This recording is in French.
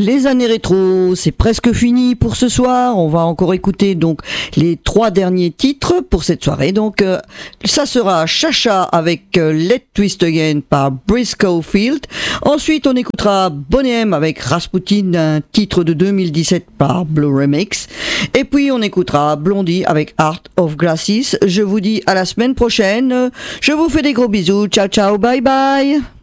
Les années rétro, c'est presque fini pour ce soir. On va encore écouter donc les 3 derniers titres pour cette soirée. Donc ça sera Chacha avec Let's Twist Again par Briscoe Field. Ensuite, on écoutera Boney M avec Rasputin, un titre de 2017 par Blue Remix. Et puis on écoutera Blondie avec Art of Glasses. Je vous dis à la semaine prochaine. Je vous fais des gros bisous. Ciao ciao, bye bye.